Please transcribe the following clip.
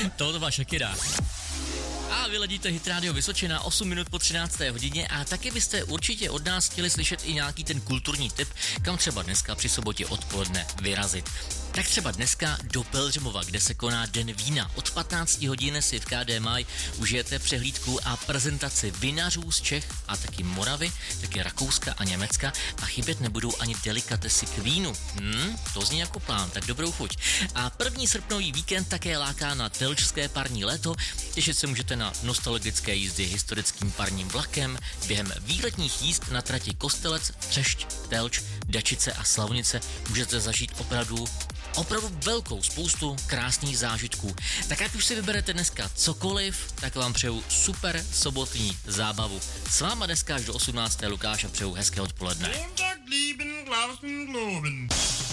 To vás Shakira. A vy ledíte Hit Radio Vysočina 8 minut po 13. hodině a taky byste určitě od nás chtěli slyšet i nějaký ten kulturní tip, kam třeba dneska při sobotě odpoledne vyrazit. Tak třeba dneska do Pelhřimova, kde se koná Den vína. Od 15 hodin si v KD Maj užijete přehlídku a prezentaci vinařů z Čech a taky Moravy, taky Rakouska a Německa a chybět nebudou ani delikatesy k vínu. To zní jako plán, tak dobrou chuť. A první srpnový víkend také láká na telčské parní léto. Těšit se můžete na nostalgické jízdy historickým parním vlakem, během výletních jízd na trati Kostelec, Třešť, Telč, Dačice a Slavnice můžete zažít opravdu velkou spoustu krásných zážitků. Tak ať už si vyberete dneska cokoliv, tak vám přeju super sobotní zábavu. S váma dneska až do 18. Lukáš a přeju hezké odpoledne.